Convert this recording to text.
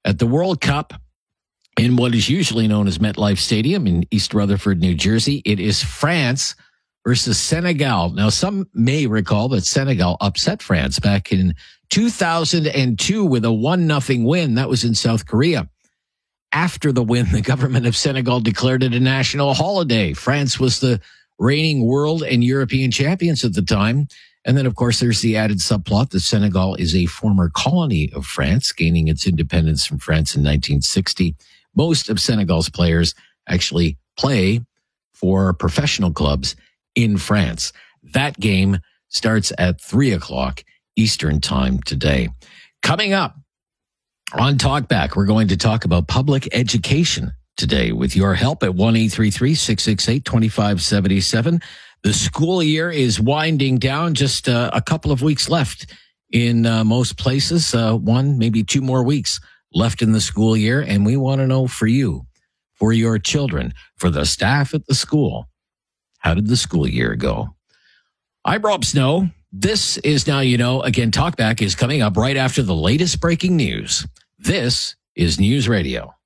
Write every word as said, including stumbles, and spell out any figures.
at the World Cup in what is usually known as MetLife Stadium in East Rutherford, New Jersey. It is France versus Senegal. Now, some may recall that Senegal upset France back in two thousand two with a one nothing win. That was in South Korea. After the win, the government of Senegal declared it a national holiday. France was the reigning world and European champions at the time. And then, of course, there's the added subplot that Senegal is a former colony of France, gaining its independence from France in nineteen sixty. Most of Senegal's players actually play for professional clubs in France. That game starts at three o'clock Eastern time today. Coming up on Talkback, we're going to talk about public education today with your help at one eight three three, six six eight, two five seven seven. The school year is winding down, just uh, a couple of weeks left in uh, most places, uh, one, maybe two more weeks left in the school year. And we want to know for you, for your children, for the staff at the school, how did the school year go? I'm Rob Snow. This is Now You Know. Again, Talkback is coming up right after the latest breaking news. This is News Radio.